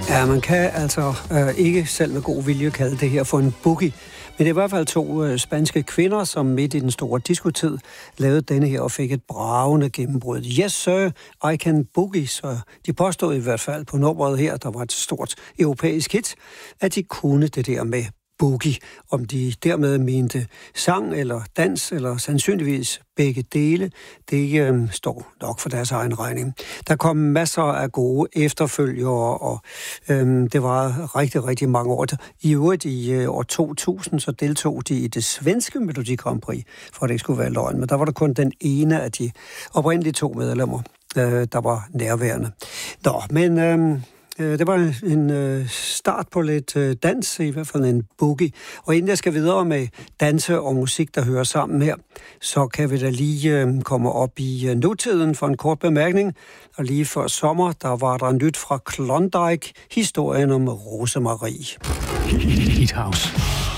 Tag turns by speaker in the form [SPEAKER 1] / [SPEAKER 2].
[SPEAKER 1] Ja, man kan altså ikke selv med god vilje kalde det her for en boogie. Men det er i hvert fald to spanske kvinder, som midt i den store diskotid lavede denne her og fik et bragende gennembrud. Yes, sir, I can boogie. Så de påstod i hvert fald på nummeret her, der var et stort europæisk hit, at de kunne det der med boogie. Om de dermed mente sang eller dans, eller sandsynligvis begge dele, det står nok for deres egen regning. Der kom masser af gode efterfølgere, og det var rigtig, rigtig mange år. I øvrigt i år 2000, så deltog de i det svenske Melodi Grand Prix, for at det ikke skulle være løgn. Men der var der kun den ene af de oprindelige to medlemmer, der var nærværende. Nå, men det var en start på lidt dans, i hvert fald en boogie. Og inden jeg skal videre med danse og musik, der hører sammen her, så kan vi da lige komme op i nutiden for en kort bemærkning. Og lige før sommer, der var der nyt fra Klondike, historien om Rosemarie.
[SPEAKER 2] Hit House.